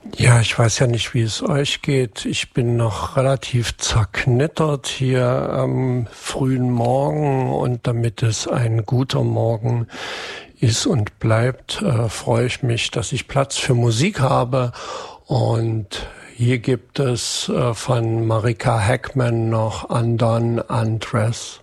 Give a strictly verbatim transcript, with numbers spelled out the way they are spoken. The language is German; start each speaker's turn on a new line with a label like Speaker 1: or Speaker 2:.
Speaker 1: Ja, ich weiß ja nicht, wie es euch geht. Ich bin noch relativ zerknittert hier am frühen Morgen, und damit es ein guter Morgen ist und bleibt, äh, freue ich mich, dass ich Platz für Musik habe. Und hier gibt es äh, von Marika Heckman noch Undone Undress.